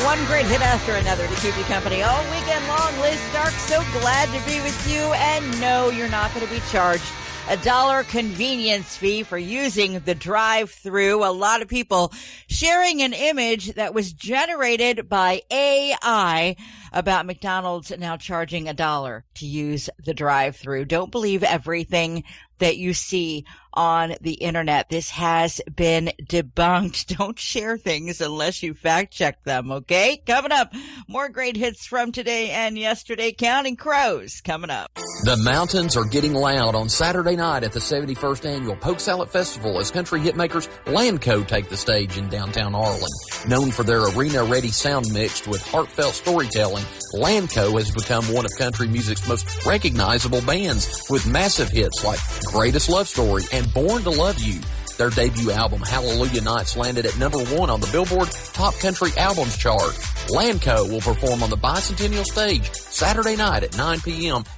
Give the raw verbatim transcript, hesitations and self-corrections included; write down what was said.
One great hit after another to keep you company all weekend long. Liz Stark, so glad to be with you. And no, you're not going to be charged a dollar convenience fee for using the drive-thru. A lot of people sharing an image that was generated by A I about McDonald's now charging a dollar to use the drive-thru. Don't believe everything that you see on the internet. This has been debunked. Don't share things unless you fact check them, okay? Coming up, more great hits from today and yesterday. Counting Crows coming up. The mountains are getting loud on Saturday night at the seventy-first Annual Polk Salad Festival as country hitmakers Landco take the stage in downtown Arlen. Known for their arena-ready sound mixed with heartfelt storytelling, Landco has become one of country music's most recognizable bands with massive hits like Greatest Love Story and Born to Love You. Their debut album, Hallelujah Nights, landed at number one on the Billboard Top Country Albums chart. Landco will perform on the Bicentennial Stage Saturday night at nine p.m.